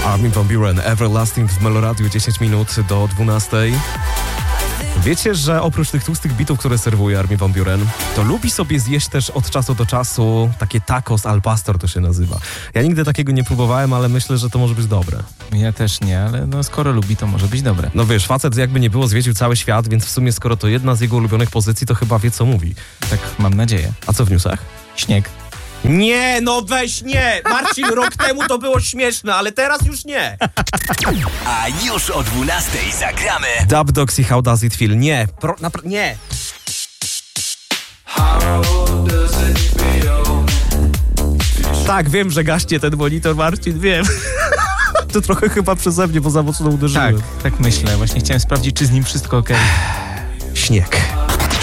Armin van Buuren, Everlasting w Meloradiu, 10 minut do 12. Wiecie, że oprócz tych tłustych bitów, które serwuje Armin van Buuren, to lubi sobie zjeść też od czasu do czasu takie tacos al pastor to się nazywa. Ja nigdy takiego nie próbowałem, ale myślę, że to może być dobre. Ja też nie, ale no skoro lubi, to może być dobre. No wiesz, facet jakby nie było zwiedził cały świat, więc w sumie skoro to jedna z jego ulubionych pozycji, to chyba wie co mówi. Tak mam nadzieję. A co w newsach? Śnieg. Nie, no weź nie! Marcin, rok temu to było śmieszne, ale teraz już nie. A już o 12:00 zagramy Dub Dogs i How Does It Feel? Nie, nie. Tak, wiem, że gaśnie ten monitor, Marcin, wiem. To trochę chyba przeze mnie, bo za mocno uderzyłem. Tak myślę. Właśnie chciałem sprawdzić, czy z nim wszystko okej. Śnieg.